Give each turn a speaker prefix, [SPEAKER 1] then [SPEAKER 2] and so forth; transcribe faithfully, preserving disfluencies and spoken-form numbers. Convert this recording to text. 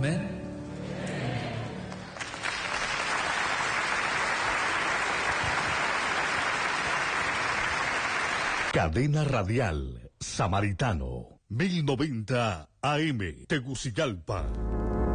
[SPEAKER 1] Amén.
[SPEAKER 2] Cadena Radial Samaritano, mil noventa A M, Tegucigalpa.